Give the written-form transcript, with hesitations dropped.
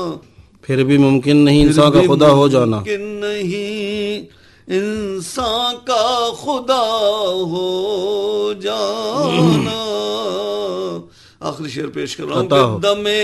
फिर भी मुमकिन नहीं इंसान का खुदा हो जाना। मुमकिन नहीं इंसान का खुदा हो जाना। आखिरी शेर पेश कर रहा हूँ अता कि हो। दमे